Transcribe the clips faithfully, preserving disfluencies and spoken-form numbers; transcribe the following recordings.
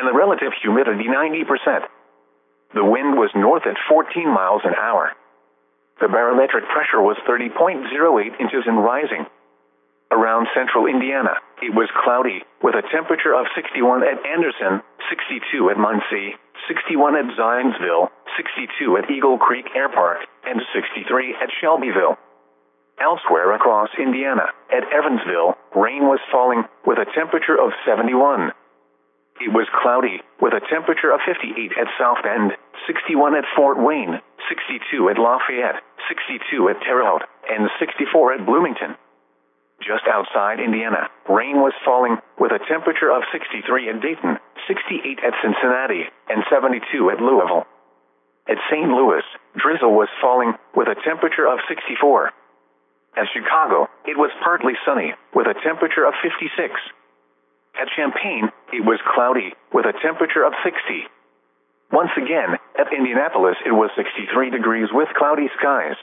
and the relative humidity ninety percent. The wind was north at fourteen miles an hour. The barometric pressure was thirty point zero eight inches and rising. Around central Indiana, it was cloudy, with a temperature of sixty-one at Anderson, sixty-two at Muncie, sixty-one at Zionsville, sixty-two at Eagle Creek Air Park, and sixty-three at Shelbyville. Elsewhere across Indiana, at Evansville, rain was falling, with a temperature of seventy-one. It was cloudy, with a temperature of fifty-eight at South Bend, sixty-one at Fort Wayne, sixty-two at Lafayette, sixty-two at Terre Haute, and sixty-four at Bloomington. Just outside Indiana, rain was falling, with a temperature of sixty-three at Dayton, sixty-eight at Cincinnati, and seventy-two at Louisville. At Saint Louis, drizzle was falling, with a temperature of sixty-four. At Chicago, it was partly sunny, with a temperature of fifty-six. At Champaign, it was cloudy, with a temperature of sixty. Once again, at Indianapolis it was sixty-three degrees with cloudy skies.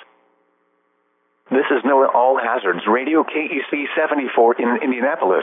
This is NOAA All Hazards Radio K E C seventy-four in Indianapolis.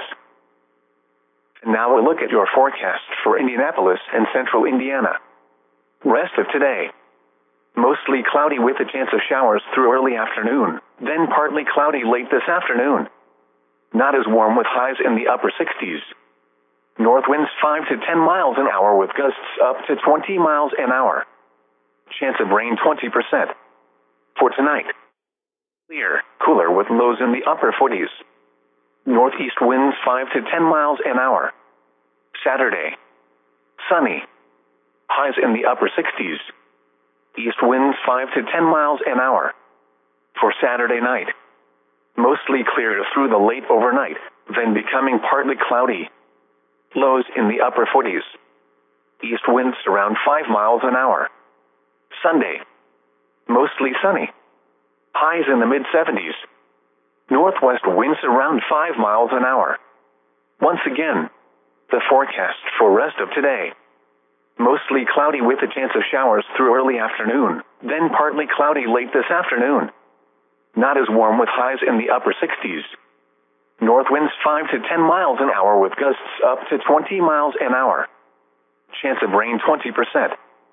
And now a look at your forecast for Indianapolis and central Indiana. Rest of today. Mostly cloudy with a chance of showers through early afternoon, then partly cloudy late this afternoon. Not as warm with highs in the upper sixties. North winds five to ten miles an hour with gusts up to twenty miles an hour. Chance of rain twenty percent. For tonight. Clear, cooler with lows in the upper forties. Northeast winds five to ten miles an hour. Saturday. Sunny. Highs in the upper sixties. East winds five to ten miles an hour. For Saturday night. Mostly clear through the late overnight, then becoming partly cloudy. Lows in the upper forties. East winds around five miles an hour. Sunday. Mostly sunny. Highs in the mid seventies. Northwest winds around five miles an hour. Once again, the forecast for rest of today. Mostly cloudy with a chance of showers through early afternoon, then partly cloudy late this afternoon. Not as warm with highs in the upper sixties. North winds five to ten miles an hour with gusts up to twenty miles an hour. Chance of rain twenty percent.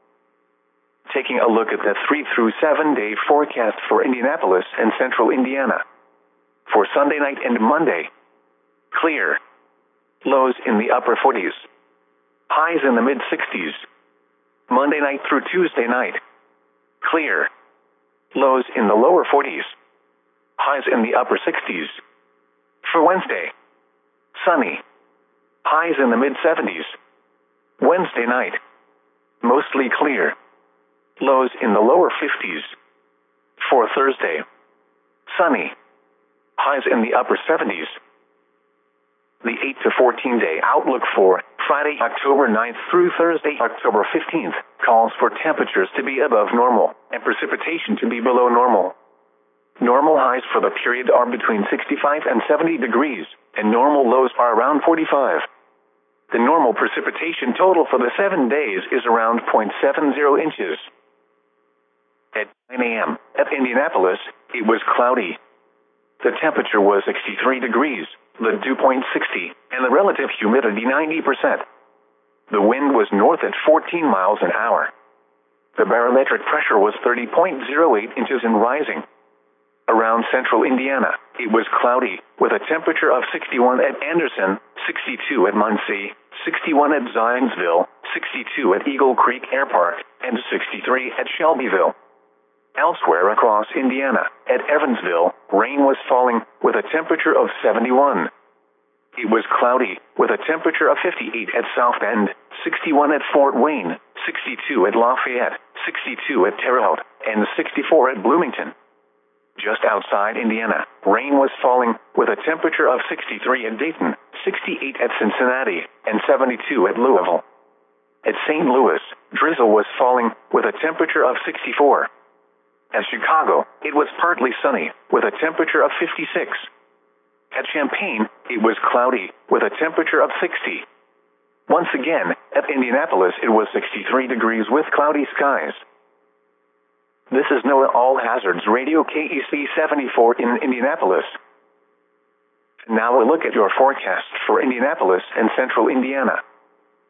Taking a look at the three through seven day forecast for Indianapolis and central Indiana. For Sunday night and Monday. Clear. Lows in the upper forties. Highs in the mid sixties. Monday night through Tuesday night. Clear. Lows in the lower forties. Highs in the upper sixties. For Wednesday. Sunny. Highs in the mid seventies. Wednesday night. Mostly clear. Lows in the lower fifties. For Thursday. Sunny. Highs in the upper seventies. The eight to fourteen day outlook for Friday, October ninth through Thursday, October fifteenth, calls for temperatures to be above normal and precipitation to be below normal. Normal highs for the period are between sixty-five and seventy degrees, and normal lows are around forty-five. The normal precipitation total for the seven days is around zero point seven zero inches. At nine a m at Indianapolis, it was cloudy. The temperature was sixty-three degrees, the dew point sixty, and the relative humidity ninety percent. The wind was north at fourteen miles an hour. The barometric pressure was thirty point zero eight inches and rising. Around central Indiana, it was cloudy, with a temperature of sixty-one at Anderson, sixty-two at Muncie, sixty-one at Zionsville, sixty-two at Eagle Creek Air Park, and sixty-three at Shelbyville. Elsewhere across Indiana, at Evansville, rain was falling, with a temperature of seventy-one. It was cloudy, with a temperature of fifty-eight at South Bend, sixty-one at Fort Wayne, sixty-two at Lafayette, sixty-two at Terre Haute, and sixty-four at Bloomington. Just outside Indiana, rain was falling, with a temperature of sixty-three at Dayton, sixty-eight at Cincinnati, and seventy-two at Louisville. At Saint Louis, drizzle was falling, with a temperature of sixty-four. At Chicago, it was partly sunny, with a temperature of fifty-six. At Champaign, it was cloudy, with a temperature of sixty. Once again, at Indianapolis it was sixty-three degrees with cloudy skies. This is NOAA All Hazards Radio K E C seventy-four in Indianapolis. Now a look at your forecast for Indianapolis and central Indiana.